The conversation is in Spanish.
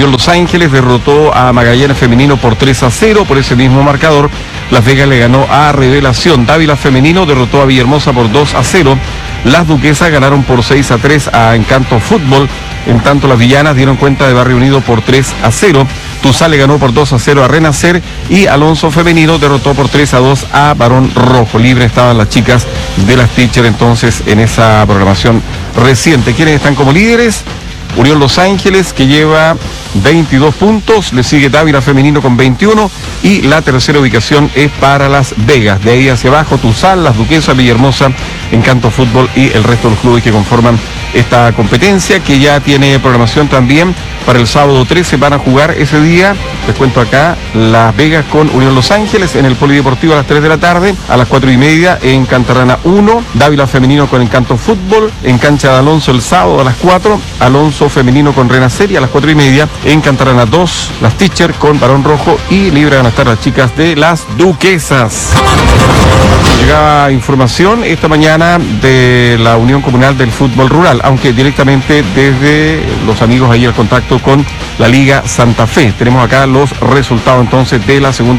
Unión Los Ángeles derrotó a Magallanes Femenino por 3-0. Por ese mismo marcador, Las Vegas le ganó a Revelación. Dávila Femenino derrotó a Villahermosa por 2-0. Las Duquesas ganaron por 6-3 a Encanto Fútbol. En tanto, las Villanas dieron cuenta de Barrio Unido por 3-0. Tuzá le ganó por 2-0 a Renacer y Alonso Femenino derrotó por 3-2 a Barón Rojo. Libre estaban las chicas de las Teacher entonces en esa programación reciente. ¿Quiénes están como líderes? Unión Los Ángeles, que lleva 22 puntos, le sigue Dávila Femenino con 21 y la tercera ubicación es para Las Vegas. De ahí hacia abajo, Tuzal, Las Duquesas, Villahermosa, Encanto Fútbol y el resto de los clubes que conforman esta competencia, que ya tiene programación también para el sábado 13. Van a jugar ese día, les cuento acá, Las Vegas con Unión Los Ángeles en el Polideportivo a las 3 de la tarde, a las 4:30 en Cantarrana 1, Dávila Femenino con Encanto Fútbol, en Cancha de Alonso el sábado a las 4, Alonso Femenino con Renacer y a las 4:30 en Cantarrana 2, las Teacher con Barón Rojo y libre van a estar las chicas de Las Duquesas. Llegaba información esta mañana de la Unión Comunal del Fútbol Rural, aunque directamente desde los amigos ahí el contacto con la Liga Santa Fe. Tenemos acá los resultados entonces de la segunda